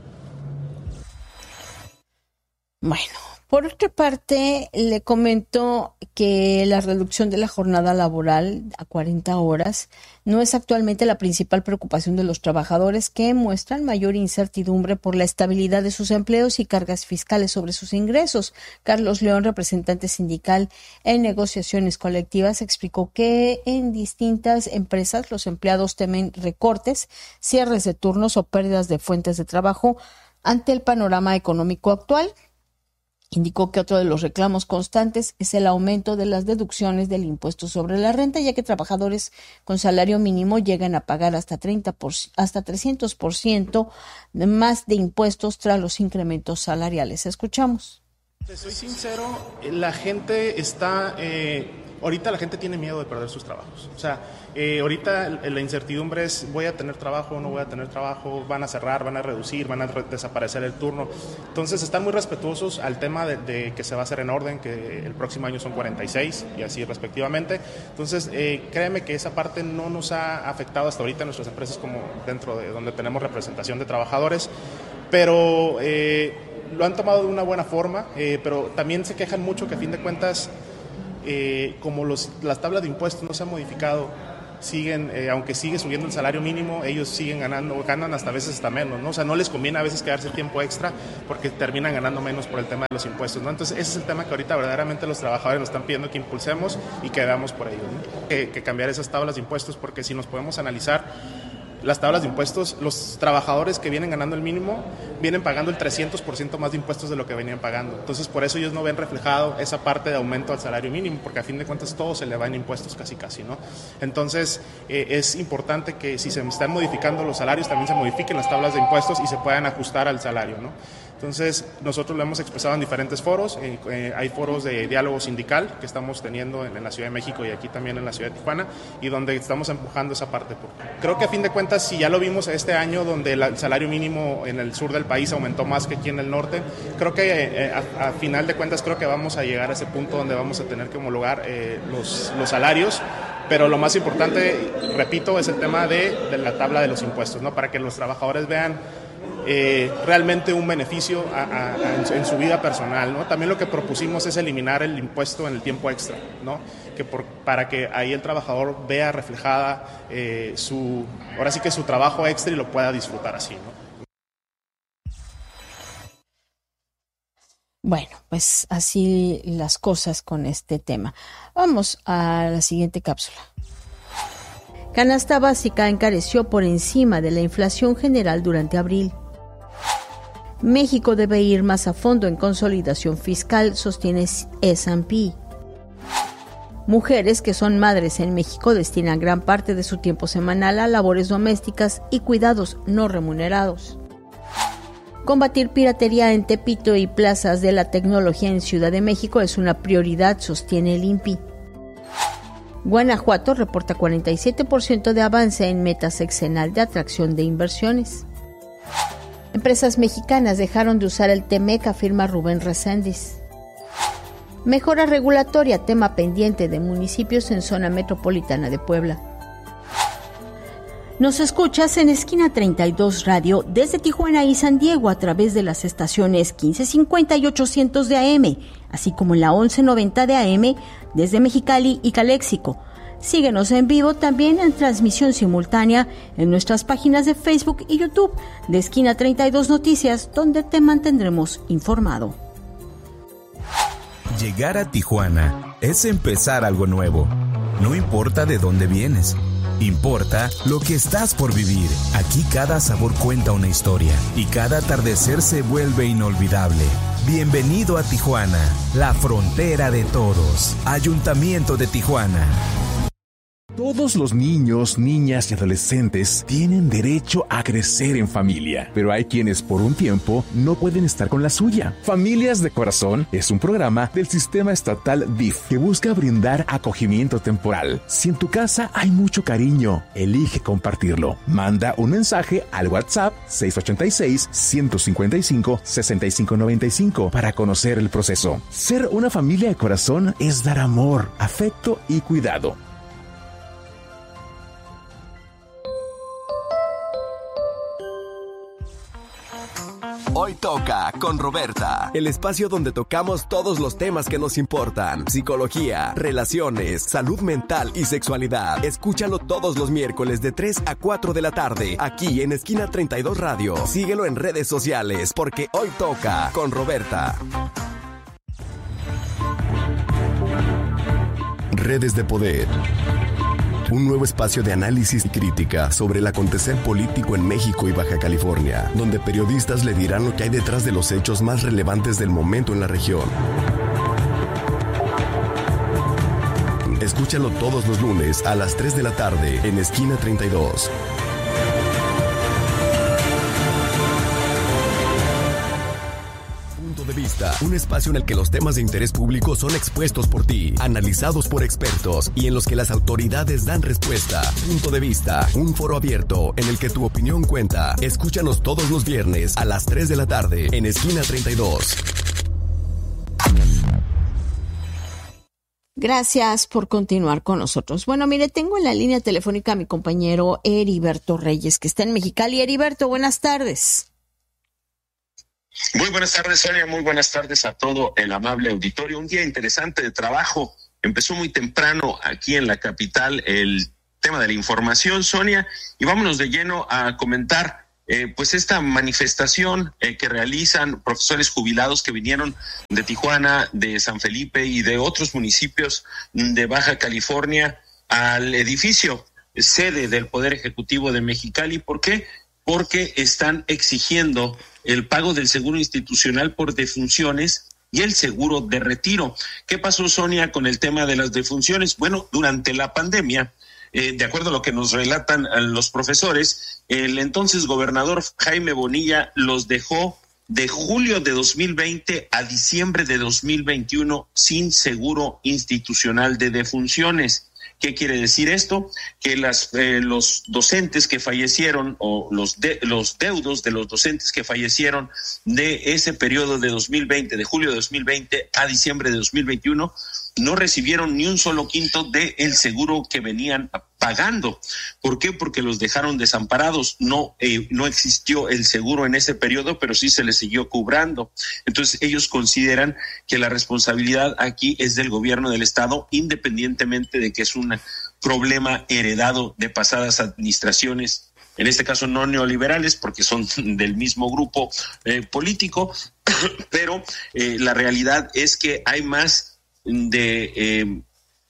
Bueno, por otra parte, le comento que la reducción de la jornada laboral a cuarenta horas no es actualmente la principal preocupación de los trabajadores, que muestran mayor incertidumbre por la estabilidad de sus empleos y cargas fiscales sobre sus ingresos. Carlos León, representante sindical en negociaciones colectivas, explicó que en distintas empresas los empleados temen recortes, cierres de turnos o pérdidas de fuentes de trabajo ante el panorama económico actual. Indicó que otro de los reclamos constantes es el aumento de las deducciones del impuesto sobre la renta, ya que trabajadores con salario mínimo llegan a pagar hasta treinta por ciento, hasta trescientos por ciento más de impuestos tras los incrementos salariales. Escuchamos. Te soy sincero, la gente está, eh, ahorita la gente tiene miedo de perder sus trabajos. O sea, eh, ahorita la incertidumbre es, voy a tener trabajo o no voy a tener trabajo, van a cerrar, van a reducir, van a re- desaparecer el turno. Entonces están muy respetuosos al tema de, de que se va a hacer en orden, que el próximo año son cuarenta y seis y así respectivamente. Entonces eh, créeme que esa parte no nos ha afectado hasta ahorita en nuestras empresas como dentro de donde tenemos representación de trabajadores, pero... Eh, lo han tomado de una buena forma, eh, pero también se quejan mucho que a fin de cuentas, eh, como los, las tablas de impuestos no se han modificado, siguen, eh, aunque sigue subiendo el salario mínimo, ellos siguen ganando, ganan hasta a veces hasta menos, ¿no? O sea, no les conviene a veces quedarse tiempo extra porque terminan ganando menos por el tema de los impuestos, ¿no? Entonces ese es el tema que ahorita verdaderamente los trabajadores nos están pidiendo que impulsemos y que veamos por ello, ¿no? que, que cambiar esas tablas de impuestos, porque si nos podemos analizar las tablas de impuestos, los trabajadores que vienen ganando el mínimo vienen pagando el trescientos por ciento más de impuestos de lo que venían pagando. Entonces, por eso ellos no ven reflejado esa parte de aumento al salario mínimo, porque a fin de cuentas todo se le va en impuestos casi casi, ¿no? Entonces, eh, es importante que si se están modificando los salarios, también se modifiquen las tablas de impuestos y se puedan ajustar al salario, ¿no? Entonces, nosotros lo hemos expresado en diferentes foros, eh, eh, hay foros de diálogo sindical que estamos teniendo en, en la Ciudad de México y aquí también en la Ciudad de Tijuana, y donde estamos empujando esa parte. Creo que a fin de cuentas, si ya lo vimos este año, donde el salario mínimo en el sur del país aumentó más que aquí en el norte, creo que eh, a, a final de cuentas creo que vamos a llegar a ese punto donde vamos a tener que homologar eh, los, los salarios. Pero lo más importante, repito, es el tema de, de la tabla de los impuestos, ¿no? Para que los trabajadores vean Eh, realmente un beneficio a, a, a en, su, en su vida personal, ¿no? También lo que propusimos es eliminar el impuesto en el tiempo extra, ¿no? Que por, para que ahí el trabajador vea reflejada eh, su, ahora sí que su trabajo extra y lo pueda disfrutar así, ¿no? Bueno, pues así las cosas con este tema. Vamos a la siguiente cápsula. Canasta básica encareció por encima de la inflación general durante abril. México debe ir más a fondo en consolidación fiscal, sostiene ese and pe. Mujeres que son madres en México destinan gran parte de su tiempo semanal a labores domésticas y cuidados no remunerados. Combatir piratería en Tepito y plazas de la tecnología en Ciudad de México es una prioridad, sostiene el I N P I. Guanajuato reporta cuarenta y siete por ciento de avance en meta sexenal de atracción de inversiones. Empresas mexicanas dejaron de usar el T M E C, afirma Rubén Reséndiz. Mejora regulatoria, tema pendiente de municipios en zona metropolitana de Puebla. Nos escuchas en Esquina treinta y dos Radio desde Tijuana y San Diego a través de las estaciones quince cincuenta y ochocientos de A M, así como en la once noventa de A M desde Mexicali y Caléxico. Síguenos en vivo también en transmisión simultánea en nuestras páginas de Facebook y YouTube de Esquina treinta y dos Noticias, donde te mantendremos informado. Llegar a Tijuana es empezar algo nuevo. No importa de dónde vienes, importa lo que estás por vivir. Aquí cada sabor cuenta una historia y cada atardecer se vuelve inolvidable. Bienvenido a Tijuana, la frontera de todos. Ayuntamiento de Tijuana. Todos los niños, niñas y adolescentes tienen derecho a crecer en familia, pero hay quienes por un tiempo no pueden estar con la suya. Familias de Corazón es un programa del sistema estatal D I F que busca brindar acogimiento temporal. Si en tu casa hay mucho cariño, elige compartirlo. Manda un mensaje al WhatsApp seis ocho seis, uno cinco cinco, seis cinco nueve cinco para conocer el proceso. Ser una familia de corazón es dar amor, afecto y cuidado. Hoy toca con Roberta, el espacio donde tocamos todos los temas que nos importan: psicología, relaciones, salud mental y sexualidad. Escúchalo todos los miércoles de tres a cuatro de la tarde, aquí en Esquina treinta y dos Radio. Síguelo en redes sociales, porque hoy toca con Roberta. Redes de poder. un nuevo espacio de análisis y crítica sobre el acontecer político en México y Baja California, donde periodistas le dirán lo que hay detrás de los hechos más relevantes del momento en la región. Escúchalo todos los lunes a las tres de la tarde en Esquina treinta y dos. Punto de Vista, un espacio en el que los temas de interés público son expuestos por ti, analizados por expertos y en los que las autoridades dan respuesta. Punto de Vista, un foro abierto en el que tu opinión cuenta. Escúchanos todos los viernes a las tres de la tarde en Esquina treinta y dos. Gracias por continuar con nosotros. Bueno, mire, tengo en la línea telefónica a mi compañero Heriberto Reyes, que está en Mexicali. Heriberto, buenas tardes. Muy buenas tardes, Sonia. Muy buenas tardes a todo el amable auditorio. Un día interesante de trabajo. Empezó muy temprano aquí en la capital el tema de la información, Sonia, y vámonos de lleno a comentar Eh, pues esta manifestación eh, que realizan profesores jubilados que vinieron de Tijuana, de San Felipe y de otros municipios de Baja California al edificio sede del Poder Ejecutivo de Mexicali. ¿Por qué? Porque están exigiendo el pago del seguro institucional por defunciones y el seguro de retiro. ¿Qué pasó, Sonia, con el tema de las defunciones? Bueno, durante la pandemia, Eh, de acuerdo a lo que nos relatan los profesores, el entonces gobernador Jaime Bonilla los dejó de julio de dos mil veinte a diciembre de dos mil veintiuno sin seguro institucional de defunciones. ¿Qué quiere decir esto? Que las eh, los docentes que fallecieron o los de, los deudos de los docentes que fallecieron de ese periodo de dos mil veinte, de julio de dos mil veinte a diciembre de dos mil veintiuno, no recibieron ni un solo quinto de el seguro que venían pagando. ¿Por qué? Porque los dejaron desamparados. No, eh, no existió el seguro en ese periodo, pero sí se les siguió cobrando. Entonces ellos consideran que la responsabilidad aquí es del gobierno del estado, independientemente de que es un problema heredado de pasadas administraciones, en este caso no neoliberales, porque son del mismo grupo eh, político, pero eh, la realidad es que hay más de eh,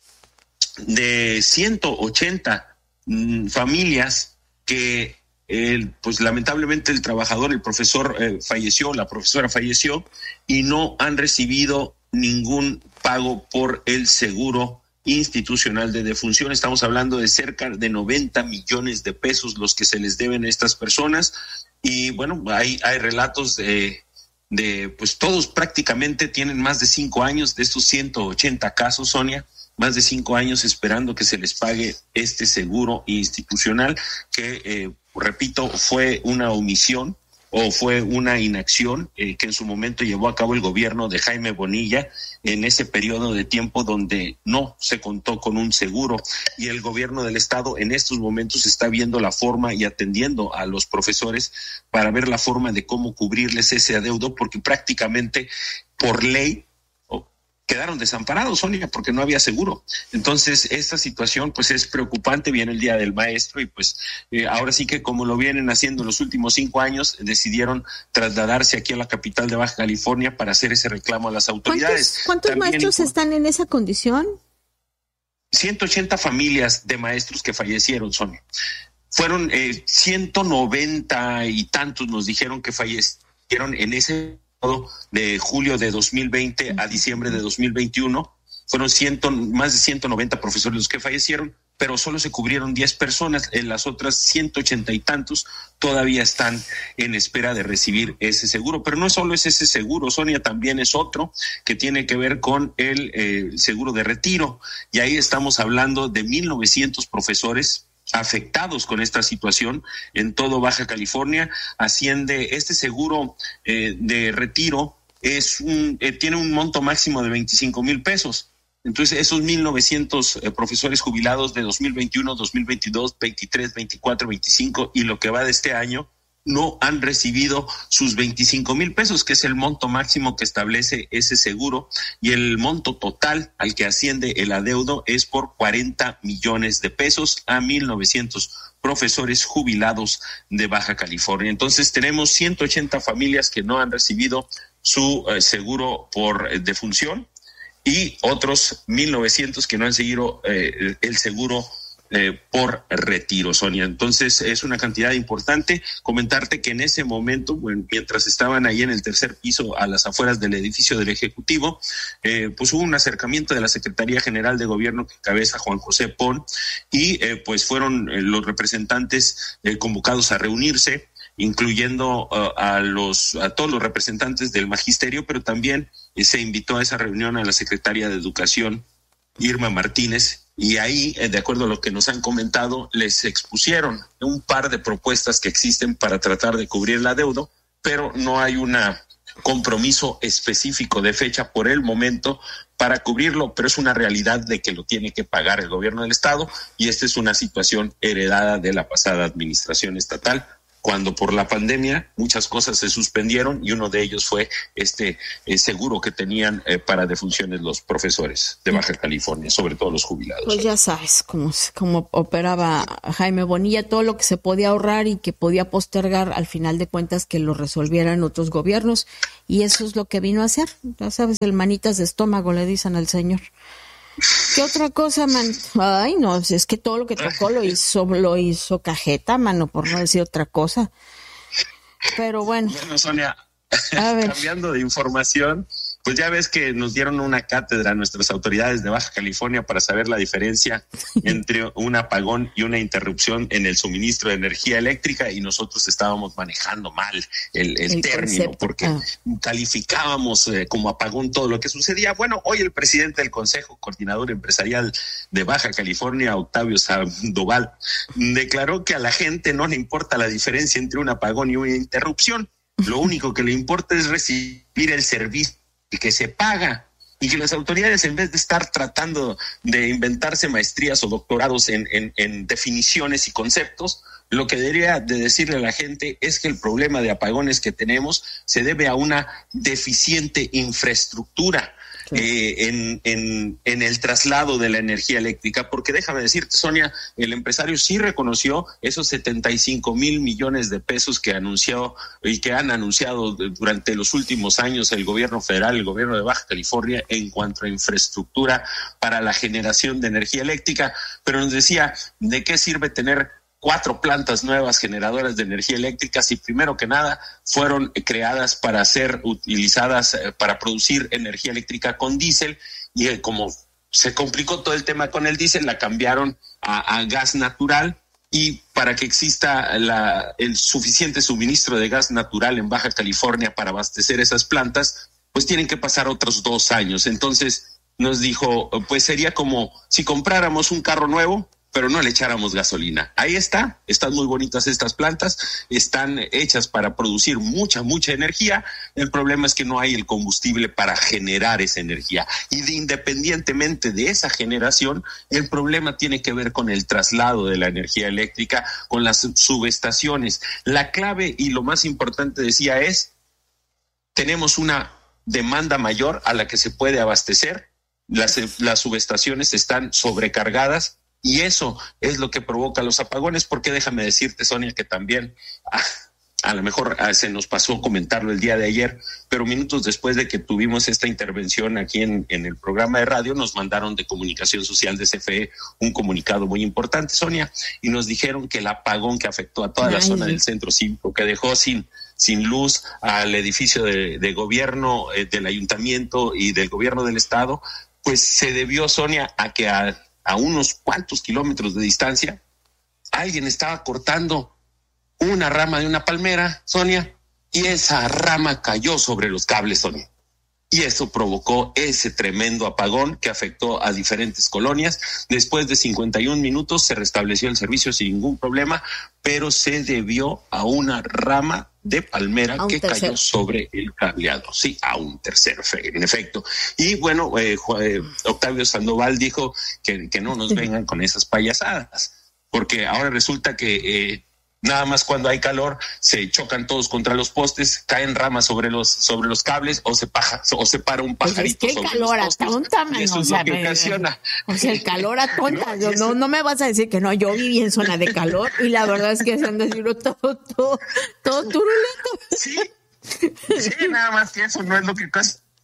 de ciento ochenta mm, familias que eh, pues lamentablemente el trabajador, el profesor eh, falleció, la profesora falleció y no han recibido ningún pago por el seguro institucional de defunción. Estamos hablando de cerca de noventa millones de pesos los que se les deben a estas personas, y bueno, hay, hay relatos de de pues todos prácticamente tienen más de cinco años de estos ciento ochenta casos, Sonia, más de cinco años esperando que se les pague este seguro institucional que, eh, repito, fue una omisión o fue una inacción eh, que en su momento llevó a cabo el gobierno de Jaime Bonilla en ese periodo de tiempo donde no se contó con un seguro, y el gobierno del estado en estos momentos está viendo la forma y atendiendo a los profesores para ver la forma de cómo cubrirles ese adeudo, porque prácticamente por ley quedaron desamparados, Sonia, porque no había seguro. Entonces, esta situación pues es preocupante. Viene el Día del Maestro y pues eh, ahora sí que, como lo vienen haciendo los últimos cinco años, decidieron trasladarse aquí a la capital de Baja California para hacer ese reclamo a las autoridades. ¿Cuántos, cuántos También, maestros están en esa condición? ciento ochenta familias de maestros que fallecieron, Sonia. Fueron eh, ciento noventa y tantos, nos dijeron, que fallecieron en ese de julio de dos mil veinte a diciembre de dos mil veintiuno. Fueron ciento, más de ciento noventa profesores los que fallecieron, pero solo se cubrieron diez personas. En las otras ciento ochenta y tantos todavía están en espera de recibir ese seguro. Pero no solo es ese seguro, Sonia, también es otro que tiene que ver con el eh, seguro de retiro, y ahí estamos hablando de mil novecientos profesores afectados con esta situación en todo Baja California. Asciende este seguro eh, de retiro, es un eh, tiene un monto máximo de veinticinco mil pesos. Entonces, esos mil novecientos eh, profesores jubilados de dos mil veintiuno, dos mil veintidós, veintitrés, veinticuatro, veinticinco y lo que va de este año, no han recibido sus veinticinco mil pesos, que es el monto máximo que establece ese seguro, y el monto total al que asciende el adeudo es por cuarenta millones de pesos a mil novecientos profesores jubilados de Baja California. Entonces tenemos ciento ochenta familias que no han recibido su eh, seguro por eh, defunción, y otros mil novecientos que no han seguido eh, el seguro eh, por retiro, Sonia. Entonces es una cantidad importante. Comentarte que en ese momento, bueno, mientras estaban ahí en el tercer piso a las afueras del edificio del Ejecutivo, eh, pues hubo un acercamiento de la Secretaría General de Gobierno que encabeza Juan José Pon y eh, pues fueron eh, los representantes eh, convocados a reunirse, incluyendo uh, a los a todos los representantes del magisterio, pero también eh, se invitó a esa reunión a la secretaria de Educación, Irma Martínez, y ahí, eh, de acuerdo a lo que nos han comentado, les expusieron un par de propuestas que existen para tratar de cubrir la deuda, pero no hay un compromiso específico de fecha por el momento para cubrirlo, pero es una realidad de que lo tiene que pagar el gobierno del estado, y esta es una situación heredada de la pasada administración estatal, cuando por la pandemia muchas cosas se suspendieron y uno de ellos fue este eh, seguro que tenían eh, para defunciones los profesores de Baja California, sobre todo los jubilados. Pues ya sabes cómo, cómo operaba Jaime Bonilla, todo lo que se podía ahorrar y que podía postergar, al final de cuentas que lo resolvieran otros gobiernos, y eso es lo que vino a hacer. Ya sabes, el manitas de estómago le dicen al señor. ¿Qué otra cosa, man? Ay, no, es que todo lo que tocó lo hizo, lo hizo cajeta, mano, por no decir otra cosa. Pero bueno. Bueno, Sonia, cambiando de información, pues ya ves que nos dieron una cátedra a nuestras autoridades de Baja California para saber la diferencia entre un apagón y una interrupción en el suministro de energía eléctrica, y nosotros estábamos manejando mal el, el, el término, concepto. porque ah. calificábamos eh, como apagón todo lo que sucedía. Bueno, hoy el presidente del Consejo Coordinador Empresarial de Baja California, Octavio Sandoval, declaró que a la gente no le importa la diferencia entre un apagón y una interrupción. Lo único que le importa es recibir el servicio que se paga, y que las autoridades, en vez de estar tratando de inventarse maestrías o doctorados en, en, en definiciones y conceptos, lo que debería de decirle a la gente es que el problema de apagones que tenemos se debe a una deficiente infraestructura eh, en, en, en el traslado de la energía eléctrica, porque déjame decirte, Sonia, el empresario sí reconoció esos setenta y cinco mil millones de pesos que anunció y que han anunciado durante los últimos años el gobierno federal, el gobierno de Baja California, en cuanto a infraestructura para la generación de energía eléctrica, pero nos decía, ¿de qué sirve tener cuatro plantas nuevas generadoras de energía eléctrica si primero que nada fueron creadas para ser utilizadas eh, para producir energía eléctrica con diésel, y eh, como se complicó todo el tema con el diésel, la cambiaron a, a gas natural, y para que exista la, el suficiente suministro de gas natural en Baja California para abastecer esas plantas, pues tienen que pasar otros dos años. Entonces nos dijo, pues sería como si compráramos un carro nuevo, pero no le echáramos gasolina. Ahí está, están muy bonitas estas plantas, están hechas para producir mucha, mucha energía. El problema es que no hay el combustible para generar esa energía. Y de, independientemente de esa generación, el problema tiene que ver con el traslado de la energía eléctrica, con las subestaciones. La clave y lo más importante, decía, es, tenemos una demanda mayor a la que se puede abastecer, las, las subestaciones están sobrecargadas, y eso es lo que provoca los apagones, porque déjame decirte, Sonia, que también ah, a lo mejor ah, se nos pasó comentarlo el día de ayer, pero minutos después de que tuvimos esta intervención aquí en, en el programa de radio, nos mandaron de Comunicación Social de C F E un comunicado muy importante, Sonia, y nos dijeron que el apagón que afectó a toda Ay, la zona sí. del centro cívico, que dejó sin sin luz al edificio de, de gobierno eh, del ayuntamiento y del gobierno del estado, pues se debió, Sonia, a que a a unos cuantos kilómetros de distancia, alguien estaba cortando una rama de una palmera, Sonia, y esa rama cayó sobre los cables, Sonia. Y eso provocó ese tremendo apagón que afectó a diferentes colonias. Después de cincuenta y un minutos se restableció el servicio sin ningún problema, pero se debió a una rama de palmera que tercero. cayó sobre el cableado. Sí, a un tercero, en efecto. Y bueno, eh, eh, Octavio Sandoval dijo que, que no nos vengan con esas payasadas, porque ahora resulta que eh, nada más cuando hay calor se chocan todos contra los postes, caen ramas sobre los sobre los cables, o se paja, o se para un pajarito pues es que sobre calor los postes. A tonta, man, Eso o es sea, lo que me, ocasiona. O sea, el calor a tonta. No, no, no me vas a decir que no. Yo viví en zona de calor y la verdad es que se han decidido todo, todo, todo turulento. Sí, sí, nada más que eso no es lo que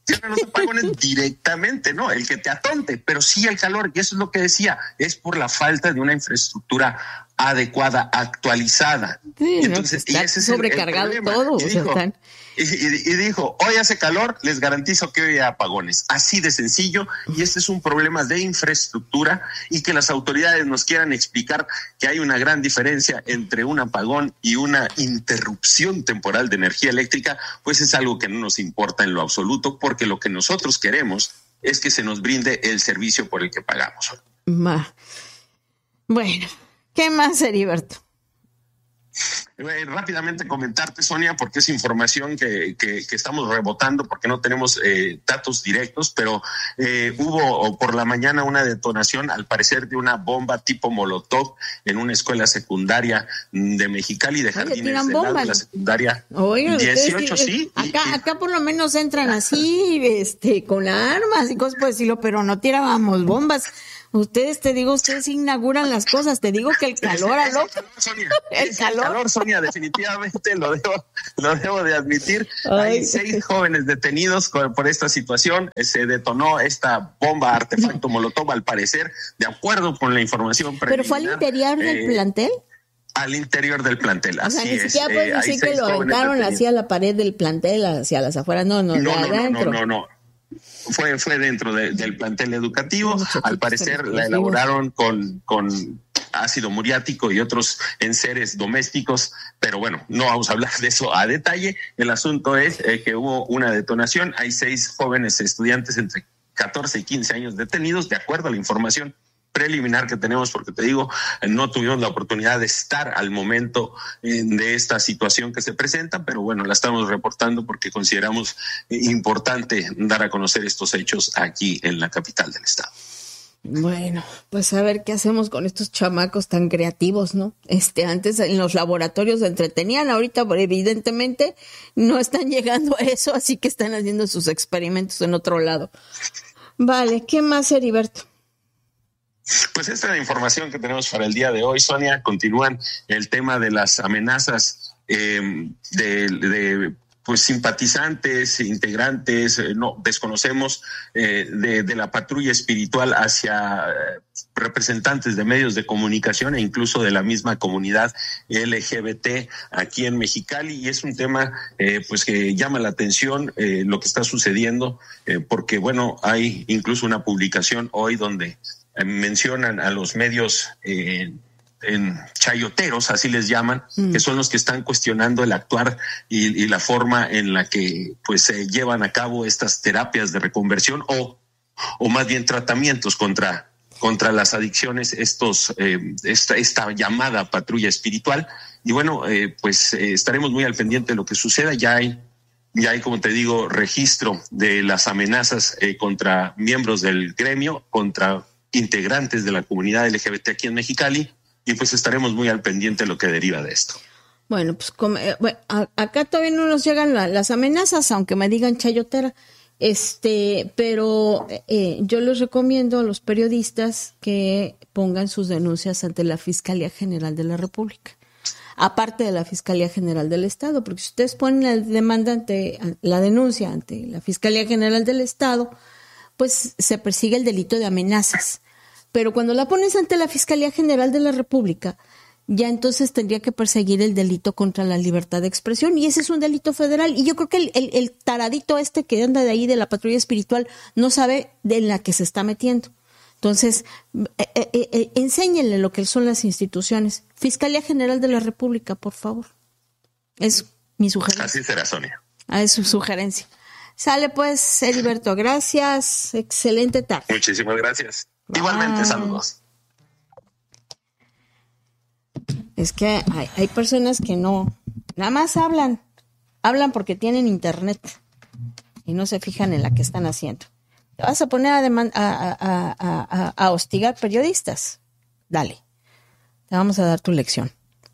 los apagones directamente, ¿no? El que te atonte, pero sí el calor, y eso es lo que decía, es por la falta de una infraestructura adecuada, actualizada. Sí, y entonces, no, pues ese sobrecargado es el, el todo. Y, o dijo, sea, están... y, y, y dijo, hoy hace calor, les garantizo que hoy hay apagones. Así de sencillo, y este es un problema de infraestructura, y que las autoridades nos quieran explicar que hay una gran diferencia entre un apagón y una interrupción temporal de energía eléctrica, pues es algo que no nos importa en lo absoluto, porque lo que nosotros queremos es que se nos brinde el servicio por el que pagamos. Ma. Bueno, ¿qué más, Heriberto? Eh, rápidamente comentarte, Sonia, porque es información que, que, que estamos rebotando porque no tenemos eh, datos directos, pero eh, hubo por la mañana una detonación, al parecer, de una bomba tipo Molotov en una escuela secundaria de Mexicali, de Jardines Oye, del Lago, de la secundaria. Oigan, dieciocho, ustedes, sí. Acá, acá por lo menos entran así, este, con armas y cosas por decirlo, pero no tirábamos bombas. Ustedes, te digo, ustedes inauguran las cosas. Te digo que el calor, es, es ¿no? el calor, Sonia. El es calor. El calor, Sonia, definitivamente lo debo, lo debo de admitir. Ay. Hay seis jóvenes detenidos por esta situación. Se detonó esta bomba artefacto Molotov, al parecer, de acuerdo con la información preliminar. ¿Pero fue al interior del eh, plantel? Al interior del plantel, O así sea, ni es. siquiera puedes eh, decir que lo aventaron hacia la pared del plantel, hacia las afueras. No, no, No, de no, no, adentro. no, no, no. Fue, fue dentro de, del plantel educativo. Al parecer la explosivos. elaboraron con, con ácido muriático y otros enseres domésticos, pero bueno, no vamos a hablar de eso a detalle. El asunto es eh, que hubo una detonación. Hay seis jóvenes estudiantes entre catorce y quince años detenidos, de acuerdo a la información preliminar que tenemos, porque te digo, no tuvimos la oportunidad de estar al momento eh, de esta situación que se presenta, pero bueno, la estamos reportando porque consideramos eh, importante dar a conocer estos hechos aquí en la capital del estado. Bueno, pues a ver qué hacemos con estos chamacos tan creativos, ¿no? Este, antes en los laboratorios se entretenían, ahorita evidentemente no están llegando a eso, así que están haciendo sus experimentos en otro lado. Vale, ¿qué más, Heriberto? Pues esta es la información que tenemos para el día de hoy, Sonia. Continúan el tema de las amenazas eh, de, de pues simpatizantes, integrantes, eh, no desconocemos, eh, de, de la patrulla espiritual hacia eh, representantes de medios de comunicación e incluso de la misma comunidad L G B T aquí en Mexicali, y es un tema eh, pues que llama la atención eh, lo que está sucediendo, eh, porque bueno, hay incluso una publicación hoy donde mencionan a los medios eh, en chayoteros, así les llaman, mm. que son los que están cuestionando el actuar y, y la forma en la que pues se llevan a cabo estas terapias de reconversión o, o más bien tratamientos contra, contra las adicciones, estos eh, esta, esta llamada patrulla espiritual. Y bueno, eh, pues eh, estaremos muy al pendiente de lo que suceda. Ya hay Ya hay, como te digo, registro de las amenazas eh, contra miembros del gremio, contra integrantes de la comunidad L G B T aquí en Mexicali, y pues estaremos muy al pendiente de lo que deriva de esto. Bueno, pues como, eh, bueno, a, acá todavía no nos llegan la, las amenazas, aunque me digan chayotera, este, pero eh, yo les recomiendo a los periodistas que pongan sus denuncias ante la Fiscalía General de la República, aparte de la Fiscalía General del Estado, porque si ustedes ponen la demanda ante, la denuncia ante la Fiscalía General del Estado, pues se persigue el delito de amenazas. Pero cuando la pones ante la Fiscalía General de la República, ya entonces tendría que perseguir el delito contra la libertad de expresión, y ese es un delito federal. Y yo creo que el, el, el taradito este que anda de ahí de la patrulla espiritual no sabe de la que se está metiendo. Entonces, eh, eh, eh, enséñenle lo que son las instituciones. Fiscalía General de la República, por favor. Es mi sugerencia. Así será, Sonia. Ah, es su sugerencia. Sale pues, Heriberto, gracias. Excelente tarde. Muchísimas gracias. Bye. Igualmente, saludos. Es que hay, hay personas que no, nada más hablan, hablan porque tienen internet y no se fijan en la que están haciendo. ¿Te vas a poner a, demand- a, a, a, a, a hostigar periodistas? Dale, te vamos a dar tu lección.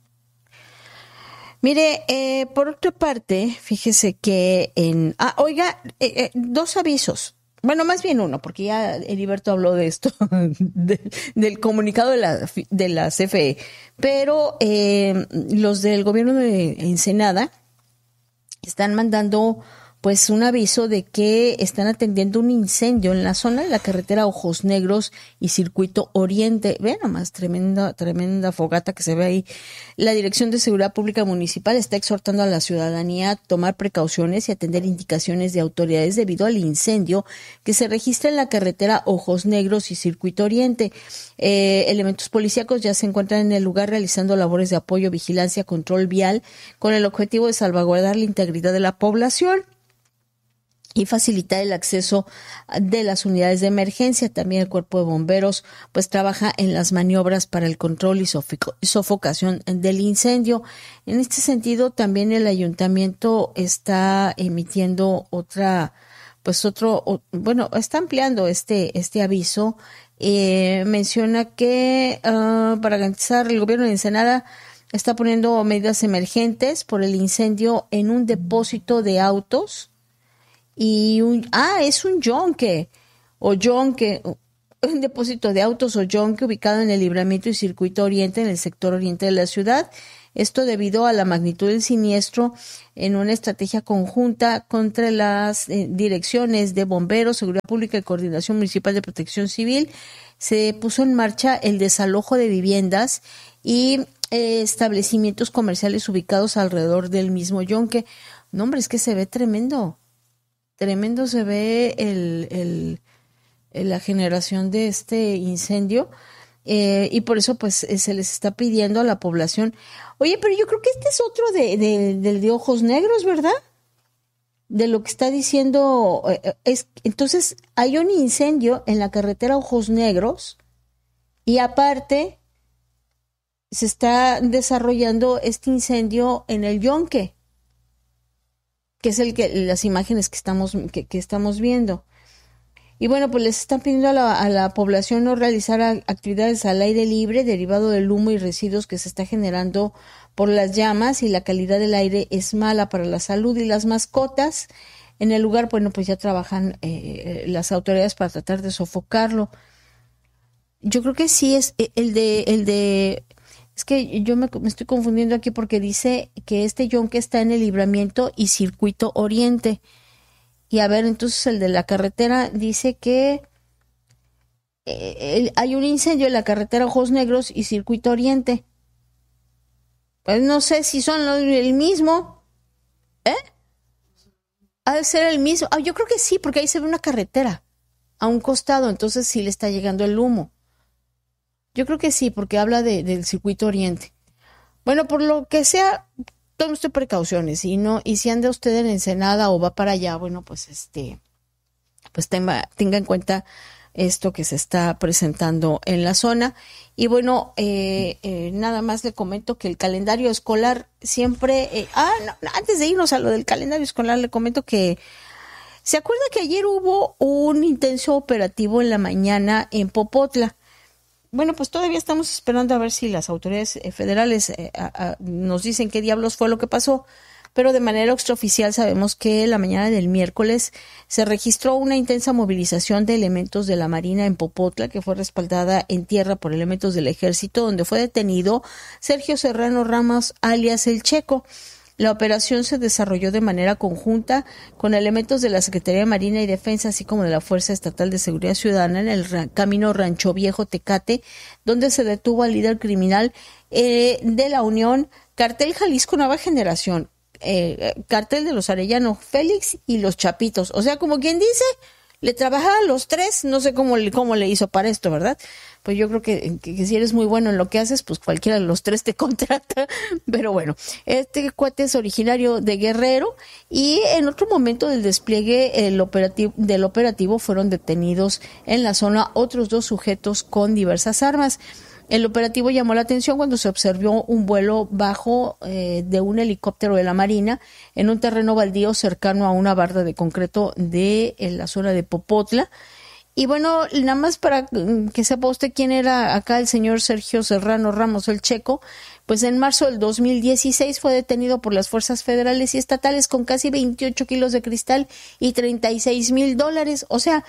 Mire, eh, por otra parte, fíjese que en... Ah, oiga, eh, eh, dos avisos. Bueno, más bien uno, porque ya Heriberto habló de esto, de, del comunicado de la, de la C F E. Pero eh, los del gobierno de Ensenada están mandando pues un aviso de que están atendiendo un incendio en la zona de la carretera Ojos Negros y Circuito Oriente. Ve nomás, tremenda, tremenda fogata que se ve ahí. La Dirección de Seguridad Pública Municipal está exhortando a la ciudadanía a tomar precauciones y atender indicaciones de autoridades debido al incendio que se registra en la carretera Ojos Negros y Circuito Oriente. Eh, elementos policíacos ya se encuentran en el lugar realizando labores de apoyo, vigilancia, control vial, con el objetivo de salvaguardar la integridad de la población y facilitar el acceso de las unidades de emergencia. También el cuerpo de bomberos pues trabaja en las maniobras para el control y sofocación del incendio. En este sentido, también el ayuntamiento está emitiendo otra, pues otro, o, bueno, está ampliando este, este aviso. Eh, menciona que uh, para garantizar el gobierno de Ensenada está poniendo medidas emergentes por el incendio en un depósito de autos. Y un, ah, es un yonque, o yonque, un depósito de autos o yonque ubicado en el Libramiento y Circuito Oriente, en el sector oriente de la ciudad. Esto debido a la magnitud del siniestro, en una estrategia conjunta contra las eh, direcciones de Bomberos, Seguridad Pública y Coordinación Municipal de Protección Civil. Se puso en marcha el desalojo de viviendas y eh, establecimientos comerciales ubicados alrededor del mismo yonque. No, hombre, es que se ve tremendo. Tremendo se ve el, el, el, la generación de este incendio eh, y por eso pues se les está pidiendo a la población. Oye, pero yo creo que este es otro de, de, del de Ojos Negros, ¿verdad? De lo que está diciendo. Eh, es entonces hay un incendio en la carretera Ojos Negros y aparte se está desarrollando este incendio en el yonque, que es el que las imágenes que estamos que, que estamos viendo. Y bueno, pues les están pidiendo a la, a la población no realizar actividades al aire libre derivado del humo y residuos que se está generando por las llamas, y la calidad del aire es mala para la salud y las mascotas. En el lugar, bueno, pues ya trabajan eh, las autoridades para tratar de sofocarlo. Yo creo que sí es el de el de Es que yo me, me estoy confundiendo aquí porque dice que este yonque está en el Libramiento y Circuito Oriente. Y a ver, entonces el de la carretera dice que eh, el, hay un incendio en la carretera Ojos Negros y Circuito Oriente. Pues no sé si son los, el mismo. ¿Eh? Ha de ser el mismo. Ah, yo creo que sí, porque ahí se ve una carretera a un costado, entonces sí le está llegando el humo. Yo creo que sí, porque habla de, del Circuito Oriente. Bueno, por lo que sea, tome usted precauciones, y no, y si anda usted en Ensenada o va para allá, bueno, pues este, pues tenga, tenga en cuenta esto que se está presentando en la zona. Y bueno, eh, eh, nada más le comento que el calendario escolar siempre, eh, ah, no, antes de irnos a lo del calendario escolar, le comento que ¿se acuerda que ayer hubo un intenso operativo en la mañana en Popotla? Bueno, pues todavía estamos esperando a ver si las autoridades federales eh, a, a, nos dicen qué diablos fue lo que pasó, pero de manera extraoficial sabemos que la mañana del miércoles se registró una intensa movilización de elementos de la Marina en Popotla, que fue respaldada en tierra por elementos del Ejército, donde fue detenido Sergio Serrano Ramos, alias El Checo. La operación se desarrolló de manera conjunta con elementos de la Secretaría de Marina y Defensa, así como de la Fuerza Estatal de Seguridad Ciudadana en el ra- camino Rancho Viejo Tecate, donde se detuvo al líder criminal eh, de la Unión Cartel Jalisco Nueva Generación, eh, Cartel de los Arellano, Félix y los Chapitos. O sea, como quien dice, le trabajaban los tres, no sé cómo, cómo le hizo para esto, ¿verdad? Pues yo creo que, que, que si eres muy bueno en lo que haces, pues cualquiera de los tres te contrata. Pero bueno, este cuate es originario de Guerrero, y en otro momento del despliegue el operativo, del operativo fueron detenidos en la zona otros dos sujetos con diversas armas. El operativo llamó la atención cuando se observó un vuelo bajo eh, de un helicóptero de la Marina en un terreno baldío cercano a una barda de concreto de en la zona de Popotla. Y bueno, nada más para que sepa usted quién era acá el señor Sergio Serrano Ramos, El Checo, pues en marzo del dos mil dieciséis fue detenido por las fuerzas federales y estatales con casi veintiocho kilos de cristal y treinta y seis mil dólares. O sea,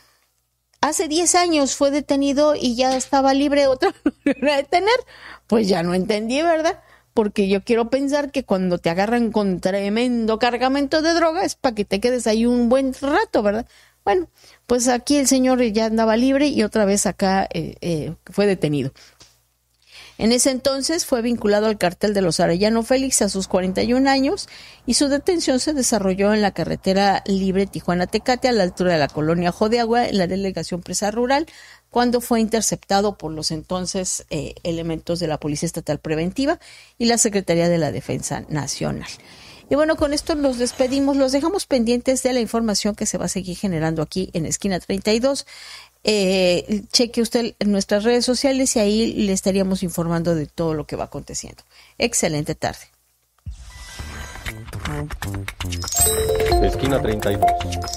hace diez años fue detenido y ya estaba libre otra vez de detener. Pues ya no entendí, ¿verdad? porque yo quiero pensar que cuando te agarran con tremendo cargamento de droga es para que te quedes ahí un buen rato, ¿verdad? Bueno, pues aquí el señor ya andaba libre y otra vez acá eh, eh, fue detenido. En ese entonces fue vinculado al cartel de los Arellano Félix a sus cuarenta y un años y su detención se desarrolló en la carretera libre Tijuana-Tecate a la altura de la colonia Ojo de Agua en la delegación Presa Rural, cuando fue interceptado por los entonces eh, elementos de la Policía Estatal Preventiva y la Secretaría de la Defensa Nacional. Y bueno, con esto nos despedimos, los dejamos pendientes de la información que se va a seguir generando aquí en Esquina treinta y dos. Eh, cheque usted en nuestras redes sociales y ahí le estaríamos informando de todo lo que va aconteciendo. Excelente tarde. Esquina treinta y dos.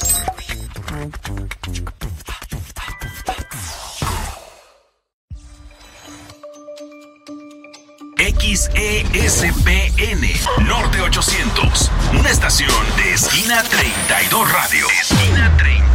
X E S P N Norte ochocientos, una estación de Esquina treinta y dos Radio. Esquina treinta.